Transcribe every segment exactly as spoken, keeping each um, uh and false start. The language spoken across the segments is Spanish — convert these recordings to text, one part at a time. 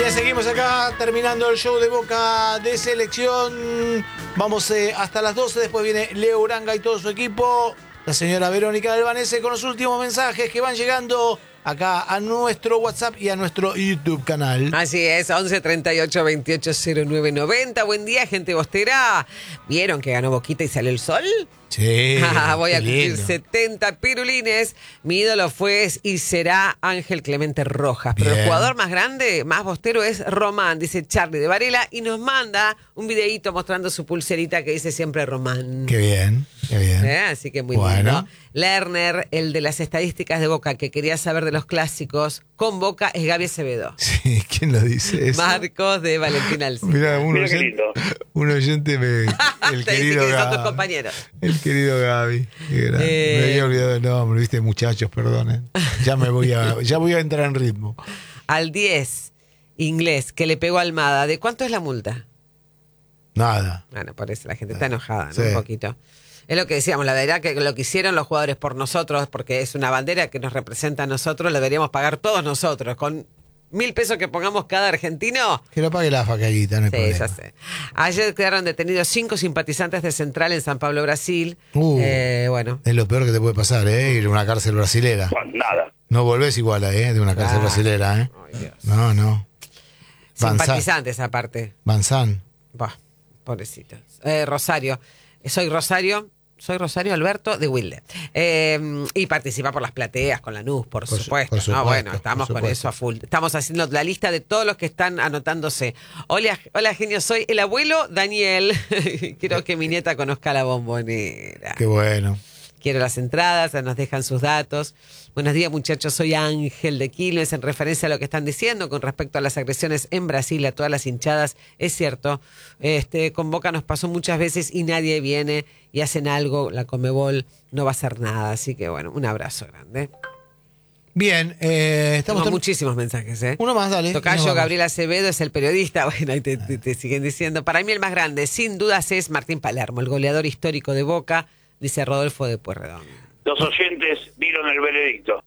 Bien, seguimos acá terminando el show de Boca de Selección. Vamos eh, hasta las doce, después viene Leo Uranga y todo su equipo. La señora Verónica Albanese con los últimos mensajes que van llegando acá a nuestro WhatsApp y a nuestro YouTube canal. Así es, once treinta y ocho veintiocho cero nueve noventa. Buen día, gente bostera. ¿Vieron que ganó Boquita y salió el sol? Sí. Voy a cumplir lindo. setenta pirulines. Mi ídolo fue y será Ángel Clemente Rojas. Pero Bien. el jugador más grande, más bostero, es Román, dice Charlie de Varela. Y nos manda un videíto mostrando su pulserita que dice siempre Román. Qué bien, qué bien. ¿Eh? Así que muy Bueno. lindo. Lerner, el de las estadísticas de Boca, que quería saber de los clásicos, con Boca es Gaby Acevedo. Sí, ¿quién lo dice eso? Marcos de Valentín Alcina. Mira, un Mira qué oyente, lindo. un oyente me, el Te dice querido que son tus Gaby. compañeros. El querido Gaby. Qué grande. Eh. Me había olvidado el nombre, viste, muchachos, perdonen. Ya me voy a, ya voy a entrar en ritmo. Al diez, inglés, que le pegó a Almada. ¿De cuánto es la multa? Nada. Bueno, parece la gente está enojada, ¿no? Sí. Un poquito. Es lo que decíamos, la verdad que lo que hicieron los jugadores por nosotros, porque es una bandera que nos representa a nosotros, la deberíamos pagar todos nosotros. Con mil pesos que pongamos cada argentino. Que lo pague la facaguita, no hay Sí, problema. ya sé. Ayer quedaron detenidos cinco simpatizantes de Central en San Pablo, Brasil. Uh. Eh, bueno, Es lo peor que te puede pasar, ¿eh? Ir a una cárcel brasilera. Bueno, nada. No volvés igual, ¿eh? De una cárcel Ah. brasilera, ¿eh? Ay, Dios. No, no. Banzán. Simpatizantes aparte. Banzán. Bah, pobrecitos. Eh, Rosario. Soy Rosario. Soy Rosario Alberto de Wilde. Eh, y participa por las plateas con Lanús, por, Por su- supuesto. por No, supuesto, bueno, por estamos con supuesto. eso a full. Estamos haciendo la lista de todos los que están anotándose. Hola, hola genio, soy el abuelo Daniel. Quiero que mi nieta conozca la Bombonera. Qué bueno. Quiero las entradas, nos dejan sus datos. Buenos días, muchachos. Soy Ángel de Quilmes, en referencia a lo que están diciendo con respecto a las agresiones en Brasil, a todas las hinchadas. Es cierto, este, con Boca nos pasó muchas veces y nadie viene y hacen algo. La Conmebol no va a hacer nada. Así que, bueno, un abrazo grande. Bien, eh, estamos... Tengo ter- muchísimos mensajes, ¿eh? Uno más, dale. Tocayo Nos vamos. Gabriel Acevedo es el periodista. Bueno, ahí te, te- te siguen diciendo. Para mí el más grande, sin dudas, es Martín Palermo, el goleador histórico de Boca, dice Rodolfo de Pueyrredón. Los oyentes dieron el veredicto.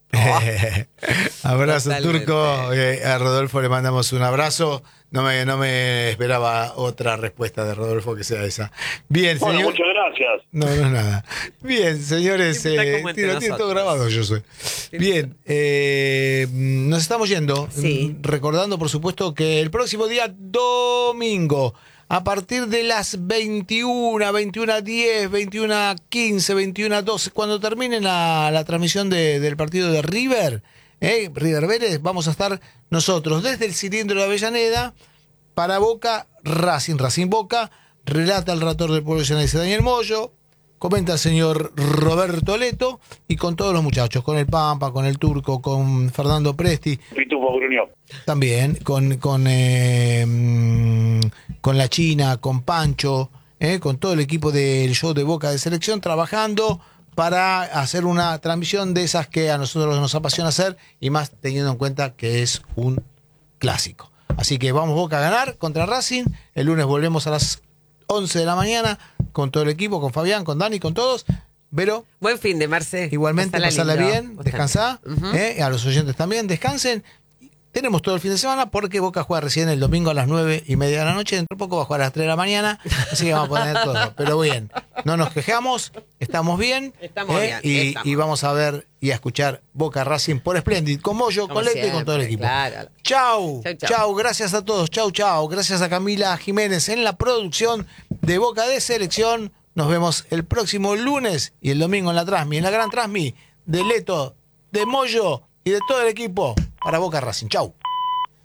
Abrazo, Totalmente. Turco. Eh, a Rodolfo le mandamos un abrazo. No me, no me esperaba otra respuesta de Rodolfo que sea esa. Bien, Bueno, señor. muchas gracias. No, no es nada. Bien, señores. Siempre está Eh, como entre tiro, tiro todo nosotros. grabado, yo soy. Bien, eh, nos estamos yendo. Sí. Recordando, por supuesto, que el próximo día domingo, a partir de las veintiuna, veintiuna diez, veintiuna quince, veintiuna doce, cuando termine la, la transmisión de- del partido de River, eh, River Vélez, vamos a estar nosotros desde el cilindro de Avellaneda para Boca, Racing, Racing Boca. Relata el relator del pueblo llanense Daniel Moyo, comenta el señor Roberto Leto y con todos los muchachos, con el Pampa, con el Turco, con Fernando Presti, Pitufo gruñó. también con con eh, mm, con la China, con Pancho, eh, con todo el equipo del show de Boca de Selección, trabajando para hacer una transmisión de esas que a nosotros nos apasiona hacer y más teniendo en cuenta que es un clásico. Así que vamos Boca a ganar contra Racing. El lunes volvemos a las once de la mañana con todo el equipo, con Fabián, con Dani, con todos. Pero Buen fin de Marce. igualmente, pasarla lindo. bien, Vos descansá, también. Ujú. eh, a los oyentes también, descansen. Tenemos todo el fin de semana porque Boca juega recién el domingo a las nueve y media de la noche, dentro de poco va a jugar a las tres de la mañana, así que vamos a poner todo. Pero bien, no nos quejamos, estamos bien, Estamos bien, y, estamos. y vamos a ver y a escuchar Boca Racing por Splendid, con Moyo, Como con Leto y con todo el siempre, equipo. claro. Chau, Chau, chau. chau, gracias a todos, chau, chau, gracias a Camila Jiménez en la producción de Boca de Selección. Nos vemos el próximo lunes y el domingo en la Transmi, en la gran Transmi de Leto, de Moyo y de todo el equipo para Boca Racing. Chau.